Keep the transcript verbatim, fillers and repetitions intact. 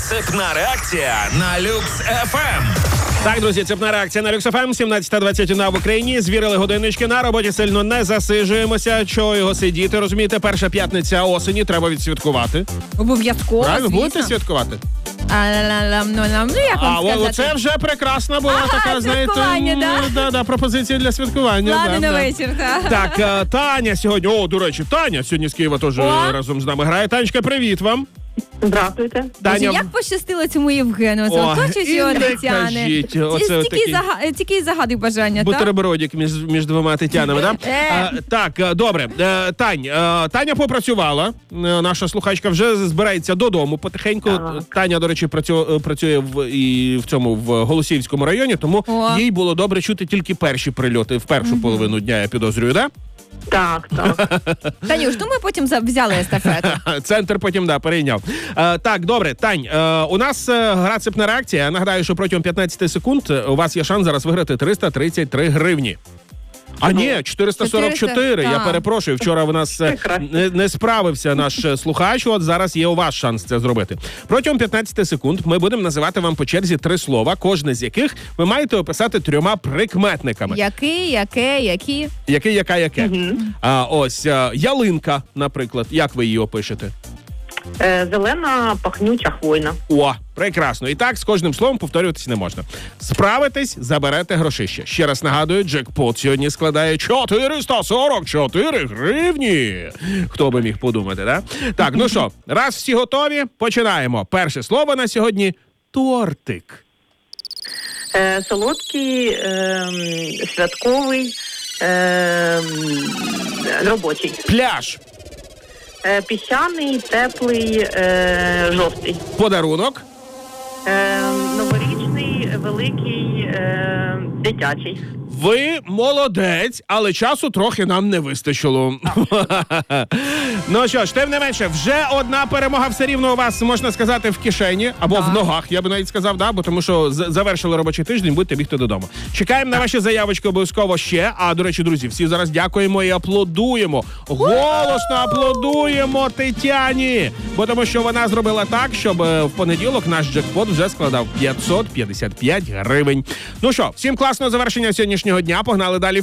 Цепна реакція на Люкс еф ем. Так, друзі, цепна реакція на Люкс еф ем, сімнадцята двадцять один в Україні. Звірили годиннички, на роботі сильно не засижуємося. Чого його сидіти, розумієте? Перша п'ятниця осені, треба відсвяткувати. Обов'язково, Правильно, звісно. будете святкувати? А, ну, ну, як вам А, сказати? о, це вже прекрасна була Ага, така, знаєте, святкування, м, да? да, да, пропозиція для святкування. Ладно, да, на да. вечір, так. Так, е, Таня сьогодні, о, до речі, Таня сьогодні з Києва теж О. разом з нами грає. Танечка, привіт вам. Здравствуйте. Боже, як пощастило цьому Євгену. О, Оточують і його не Тетяни. кажіть, оце Тільки отакий. зага- Тільки загади бажання, так? Бутербродик між, між двома Тетянами, да? Е. А, так, е, добре. Е, Тань, е, Таня попрацювала. Е, Наша слухачка вже збирається додому потихеньку. Так. Таня, до речі, працю, працює в, і в цьому в Голосіївському районі, тому О. їй було добре чути тільки перші прильоти в першу половину дня, я підозрюю, да? Так, так. Танюш, ну ми потім за- взяли естафету. Центр потім, да, перейняв. Е, так, добре, Тань, е, у нас е, гра «Цепна реакція». Я нагадаю, що протягом п'ятнадцяти секунд у вас є шанс зараз виграти триста тридцять три гривні. А ні, чотириста сорок чотири, чотириста, я так. перепрошую, вчора у нас е, Прекрасно. не, не справився наш е, слухач, от зараз є у вас шанс це зробити. Протягом п'ятнадцяти секунд ми будемо називати вам по черзі три слова, кожне з яких ви маєте описати трьома прикметниками. Який, яке, які? Який, яка, яке. А, ось, е, ялинка, наприклад, як ви її опишете? Е, Зелена пахнюча хвойна. О, прекрасно. І так, з кожним словом повторюватись не можна. Справитесь, заберете грошище. Ще раз нагадую, джекпот сьогодні складає чотириста сорок чотири гривні. Хто би міг подумати, да? Так, ну що, раз всі готові, починаємо. Перше слово на сьогодні – тортик. Е, Солодкий, е, святковий, е, робочий. Пляж. Е, Піщаний, теплий, е, жовтий. Подарунок. Е, Новорічний, великий, е, дитячий. Ви молодець, але часу трохи нам не вистачило. Ну що ж, тим не менше, вже одна перемога все рівно у вас, можна сказати, в кишені, або Так. в ногах, я би навіть сказав, да, бо тому що з- завершили робочий тиждень, будете бігти додому. Чекаємо на ваші заявочки обов'язково ще. А, до речі, друзі, всі зараз дякуємо і аплодуємо. Голосно аплодуємо Тетяні, бо тому що вона зробила так, щоб е, в понеділок наш джекпот вже складав п'ятсот п'ятдесят п'ять гривень. Ну що, всім класного завершення сьогоднішнього дня, погнали далі.